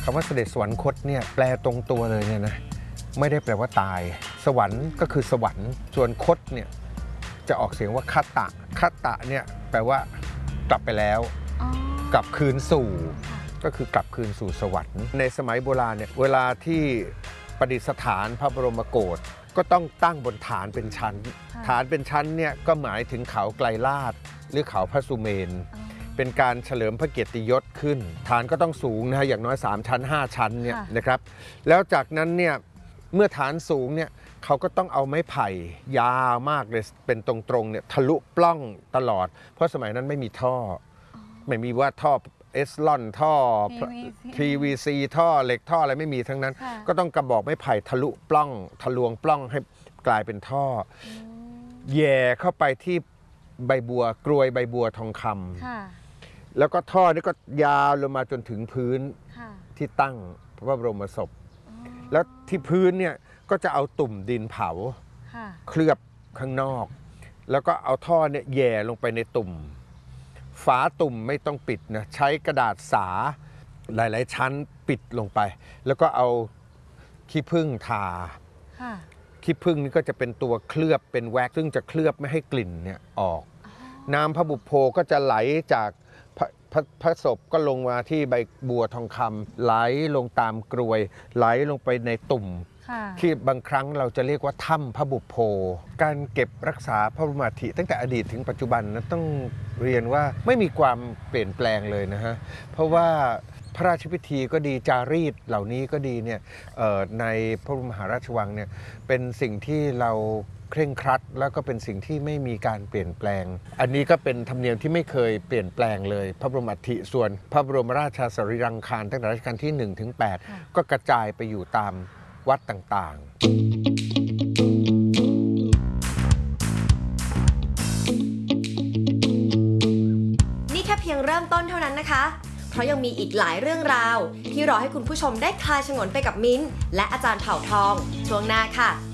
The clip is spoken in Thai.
คำว่าเสด็จสวรรคตเนี่ยแปลตรงตัวเลยเนี่ยนะไม่ได้แปลว่าตายสวรรค์ก็คือสวรรค์ส่วนคตเนี่ยจะออกเสียงว่าคตะคตะเนี่ยแปลว่ากลับไปแล้วกลับคืนสู่ก็คือกลับคืนสู่สวรรค์ในสมัยโบราณเนี่ยเวลาที่ประดิษฐานพระบรมโกศก็ต้องตั้งบนฐานเป็นชั้นฐานเป็นชั้นเนี่ยก็หมายถึงเขาไกลลาศหรือเขาพระสุเมนเป็นการเฉลิมพระเกียรติยศขึ้นฐานก็ต้องสูงนะอย่างน้อย3ชั้น5ชั้นเนี่ยนะครับแล้วจากนั้นเนี่ยเมื่อฐานสูงเนี่ยเขาก็ต้องเอาไม้ไผ่ยาวมากเลยเป็นตรงๆเนี่ยทะลุปล้องตลอดเพราะสมัยนั้นไม่มีท่อไม่มีว่าท่อเอสลอนท่อ PVC ท่อเหล็กท่ออะไรไม่มีทั้งนั้นก็ต้องกระบอกไม้ไผ่ทะลุปล้องทะลวงปล้องให้กลายเป็นท่อแย่เข้าไปที่ใบบัวกรวยใบบัวทองคำแล้วก็ท่อนี้ก็ยาวลงมาจนถึงพื้นที่ตั้งพระบรมศพแล้วที่พื้นเนี่ยก็จะเอาตุ่มดินเผาเคลือบข้างนอกแล้วก็เอาท่อเนี่ยแย่ลงไปในตุ่มฝาตุ่มไม่ต้องปิดนะใช้กระดาษสาหลายๆชั้นปิดลงไปแล้วก็เอาขี้ผึ้งทาขี้ผึ้งนี่ก็จะเป็นตัวเคลือบเป็นแว็กซ์ซึ่งจะเคลือบไม่ให้กลิ่นเนี่ยออกน้ำพระบุพโภก็จะไหลจากพระศพก็ลงมาที่ใบบัวทองคำไหลลงตามกรวยไหลลงไปในตุ่มที่บางครั้งเราจะเรียกว่าถ้ำพระบุพโภการเก็บรักษาพระบรมอัฐิตั้งแต่อดีตถึงปัจจุบันนะต้องเรียนว่าไม่มีความเปลี่ยนแปลงเลยนะฮะเพราะว่าพระราชพิธีก็ดีจารีตเหล่านี้ก็ดีเนี่ยในพระบรมมหาราชวังเนี่ยเป็นสิ่งที่เราเคร่งครัดแล้วก็เป็นสิ่งที่ไม่มีการเปลี่ยนแปลงอันนี้ก็เป็นธรรมเนียมที่ไม่เคยเปลี่ยนแปลงเลยพระบรมอัฐิส่วนพระบรมราชาสรีรังคารตั้งแต่รัชกาลที่1 ถึง 8ก็กระจายไปอยู่ตามวัดต่างๆนี่แค่เพียงเริ่มต้นเท่านั้นนะคะเพราะยังมีอีกหลายเรื่องราวที่รอให้คุณผู้ชมได้คลายฉงนไปกับมิ้นท์และอาจารย์เผ่าทองช่วงหน้าค่ะ